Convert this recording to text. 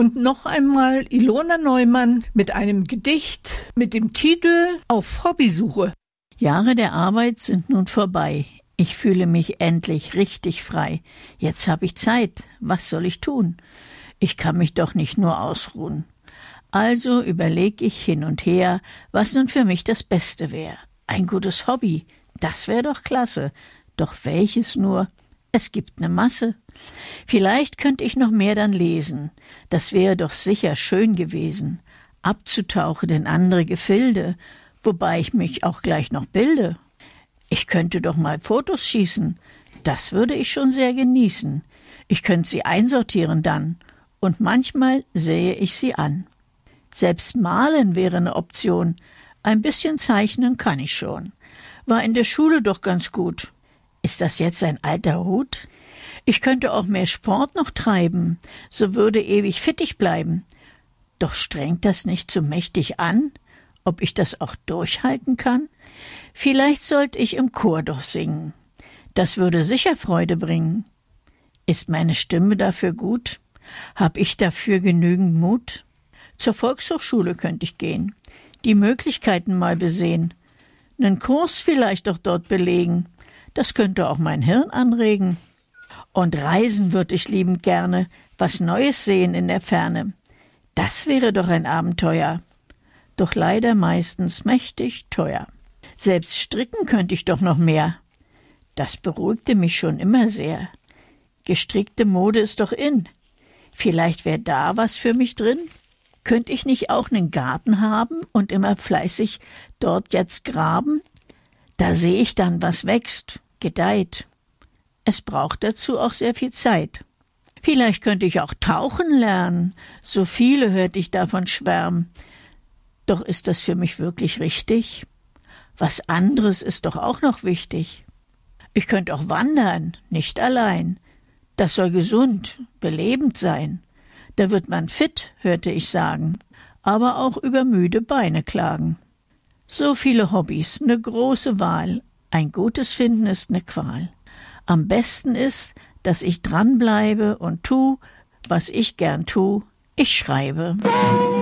Und noch einmal Ilona Neumann mit einem Gedicht mit dem Titel Auf Hobbysuche. Jahre der Arbeit sind nun vorbei. Ich fühle mich endlich richtig frei. Jetzt habe ich Zeit. Was soll ich tun? Ich kann mich doch nicht nur ausruhen. Also überlege ich hin und her, was nun für mich das Beste wäre. Ein gutes Hobby, das wäre doch klasse. Doch welches nur? Es gibt eine Masse. Vielleicht könnte ich noch mehr dann lesen. Das wäre doch sicher schön gewesen. Abzutauchen in andere Gefilde, wobei ich mich auch gleich noch bilde. Ich könnte doch mal Fotos schießen. Das würde ich schon sehr genießen. Ich könnte sie einsortieren dann. Und manchmal sähe ich sie an. Selbst malen wäre eine Option. Ein bisschen zeichnen kann ich schon. War in der Schule doch ganz gut. Ist das jetzt ein alter Hut? Ich könnte auch mehr Sport noch treiben, so würde ewig fittig bleiben. Doch strengt das nicht zu mächtig an, ob ich das auch durchhalten kann? Vielleicht sollte ich im Chor doch singen. Das würde sicher Freude bringen. Ist meine Stimme dafür gut? Hab ich dafür genügend Mut? Zur Volkshochschule könnte ich gehen, die Möglichkeiten mal besehen, nen Kurs vielleicht doch dort belegen. Das könnte auch mein Hirn anregen. Und reisen würde ich liebend gerne, was Neues sehen in der Ferne. Das wäre doch ein Abenteuer, doch leider meistens mächtig teuer. Selbst stricken könnte ich doch noch mehr. Das beruhigte mich schon immer sehr. Gestrickte Mode ist doch in. Vielleicht wäre da was für mich drin? Könnte ich nicht auch nen Garten haben und immer fleißig dort jetzt graben? Da sehe ich dann, was wächst, gedeiht. Es braucht dazu auch sehr viel Zeit. Vielleicht könnte ich auch tauchen lernen, so viele hörte ich davon schwärmen. Doch ist das für mich wirklich richtig? Was anderes ist doch auch noch wichtig. Ich könnte auch wandern, nicht allein. Das soll gesund, belebend sein. Da wird man fit, hörte ich sagen, aber auch über müde Beine klagen. So viele Hobbys, ne große Wahl. Ein gutes Finden ist ne Qual. Am besten ist, dass ich dranbleibe und tu, was ich gern tu. Ich schreibe.